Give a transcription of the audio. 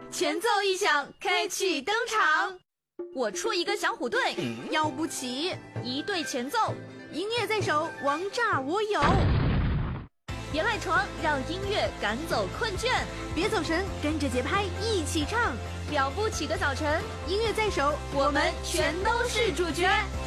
前奏一响，开启登场。我出一个小虎队， 要不起； 一对前奏， 音乐在手，王炸我有。 别赖床，让音乐赶走困倦； 别走神，跟着节拍一起唱。 了不起的早晨， 音乐在手， 我们全都是主角。